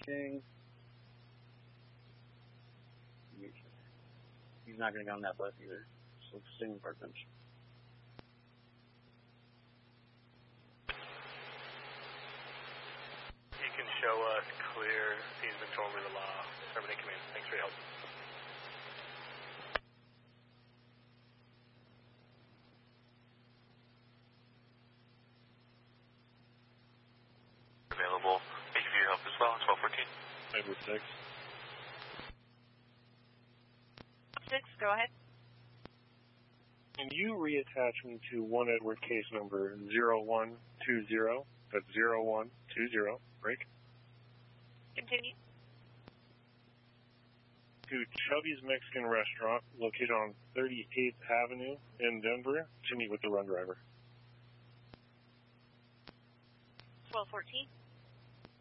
King. He's not going to go on that bus either. So single park bench. You can show us clear easement totally the law. Terminate command. Thanks for your help. Available. Thank you for your help as well. 1214. Number 6. 6, go ahead. Can you reattach me to 1 Edward case number 0120? That's 0120. Break. Continue. To Chubby's Mexican Restaurant, located on 38th Avenue in Denver, to meet with the run driver. 1214.